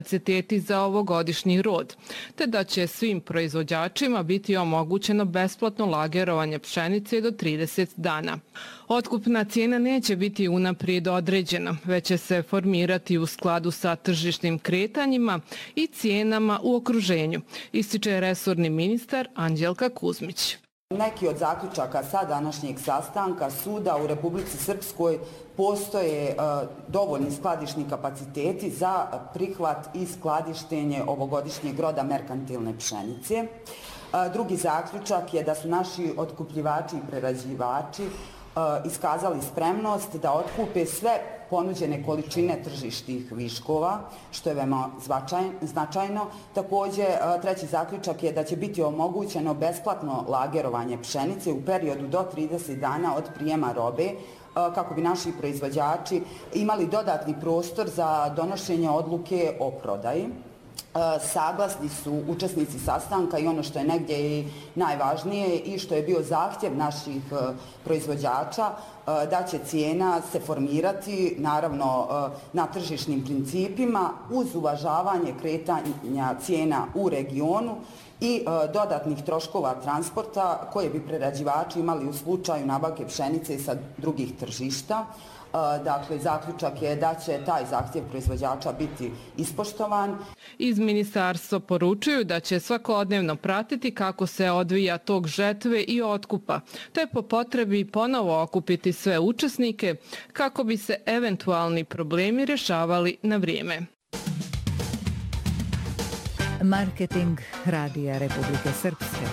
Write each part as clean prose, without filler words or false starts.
kapaciteti za ovogodišnji rod, te da će svim proizvođačima biti omogućeno besplatno lagerovanje pšenice do 30 dana. Otkupna cijena neće biti unaprijed određena, već će se formirati u skladu sa tržišnim kretanjima i cijenama u okruženju, ističe resorni ministar Anđelka Kuzmić. Neki od zaključaka sa današnjeg sastanka su da u Republici Srpskoj postoje dovoljni skladišni kapaciteti za prihvat i skladištenje ovogodišnjeg roda merkantilne pšenice. Drugi zaključak je da su naši otkupljivači i prerađivači iskazali spremnost da otkupe sve ponuđene količine tržišnih viškova, što je veoma značajno. Također, treći zaključak je da će biti omogućeno besplatno lagerovanje pšenice u periodu do 30 dana od prijema robe, kako bi naši proizvođači imali dodatni prostor za donošenje odluke o prodaji. Saglasni su učesnici sastanka i ono što je negdje i najvažnije i što je bio zahtjev naših proizvođača, da će cijena se formirati naravno na tržišnim principima uz uvažavanje kretanja cijena u regionu i dodatnih troškova transporta koje bi prerađivači imali u slučaju nabavke pšenice sa drugih tržišta. Dakle, zaključak je da će taj zahtjev proizvođača biti ispoštovan. Iz ministarstva poručuju da će svakodnevno pratiti kako se odvija tok žetve i otkupa, te po potrebi ponovo okupiti sve učesnike kako bi se eventualni problemi rješavali na vrijeme. Marketing Radija Republike Srpske.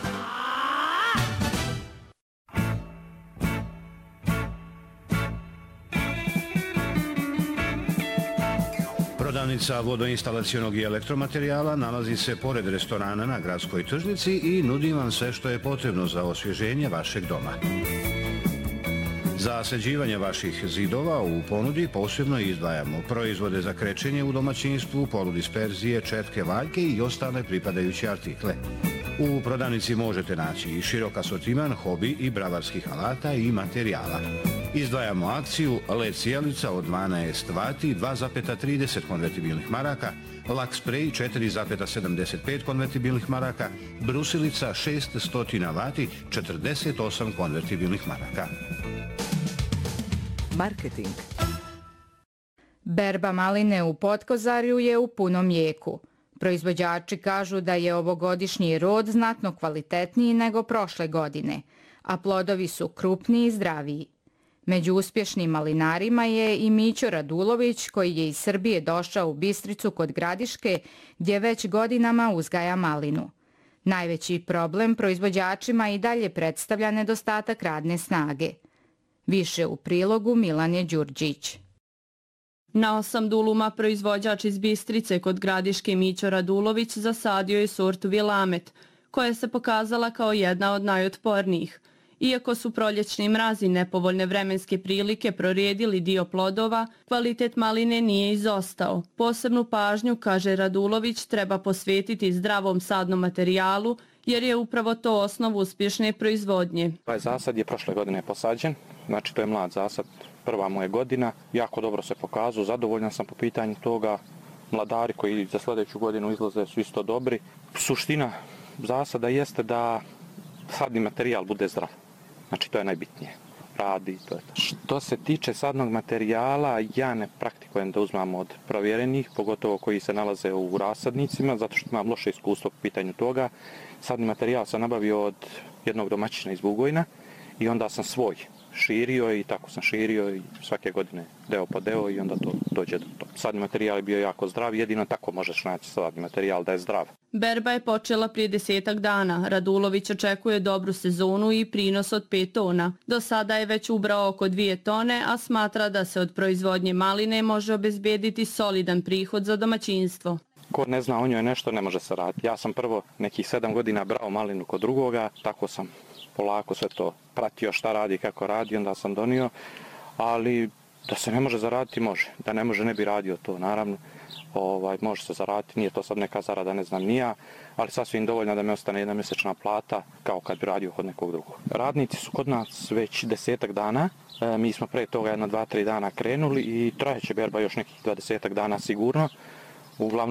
Prodavnica vodoinstalacionog i elektromaterijala nalazi se pored restorana na gradskoj tržnici i nudi vam sve što je potrebno za osvježenje vašeg doma. Za sređivanje vaših zidova u ponudi posebno izdvajamo proizvode za krečenje u domaćinstvu, poludisperzije, četke, valjke i ostale pripadajuće artikle. U prodavnici možete naći i širok asortiman hobi i bravarskih alata i materijala. Izdvajamo akciju LED sijalica od 12 vati, 2,30 konvertibilnih maraka, lak sprej 4,75 konvertibilnih maraka, brusilica 600 vati, 48 konvertibilnih maraka. Marketing. Berba maline u Potkozarju je u punom jeku. Proizvođači kažu da je ovogodišnji rod znatno kvalitetniji nego prošle godine, a plodovi su krupniji i zdraviji. Među uspješnim malinarima je i Mićo Radulović, koji je iz Srbije došao u Bistricu kod Gradiške, gdje već godinama uzgaja malinu. Najveći problem proizvođačima i dalje predstavlja nedostatak radne snage. Više u prilogu Milane Đurđić. Na 8 duluma proizvođač iz Bistrice kod Gradiške Mićo Radulović zasadio je sortu Vilamet, koja se pokazala kao jedna od najotpornijih. Iako su proljećni mrazi i nepovoljne vremenske prilike prorijedili dio plodova, kvalitet maline nije izostao. Posebnu pažnju, kaže Radulović, treba posvetiti zdravom sadnom materijalu, jer je upravo to osnov uspješne proizvodnje. Ovaj zasad je prošle godine posađen, znači to je mlad zasad, prva moja godina. Jako dobro se pokazao, zadovoljan sam po pitanju toga. Mladari koji za sljedeću godinu izlaze su isto dobri. Suština zasada jeste da sadni materijal bude zdrav. Znači to je najbitnije. Radi, to je to. Što se tiče sadnog materijala, ja ne praktikujem da uzmam od provjerenih, pogotovo koji se nalaze u rasadnicima, zato što imam loše iskustvo po pitanju toga. Sadni materijal sam nabavio od jednog domaćina iz Bugojna i onda sam svoj širio i tako sam širio i svake godine deo po deo i onda to dođe do toga. Sadni materijal je bio jako zdrav, jedino tako možeš naći sadni materijal da je zdrav. Berba je počela prije 10 dana. Radulović očekuje dobru sezonu i prinos od 5 tona. Do sada je već ubrao oko 2 tone, a smatra da se od proizvodnje maline može obezbediti solidan prihod za domaćinstvo. Ko ne zna o njoj nešto, ne može se raditi. Ja sam prvo nekih 7 godina brao malinu kod drugoga, tako sam polako sve to pratio šta radi, kako radi, onda sam donio, ali da se ne može zaraditi, može. Da ne može, ne bi radio to, naravno. Može se zaraditi, nije to sad neka zarada, ne znam nija, ali sasvim dovoljno da mi ostane jedna mjesečna plata, kao kad bi radio kod nekog drugog. Radnici su kod nas već 10 dana, mi smo pre toga 1, 2, 3 dana krenuli i trajeće berba još nekih 20 dana sigurno. Uglavnom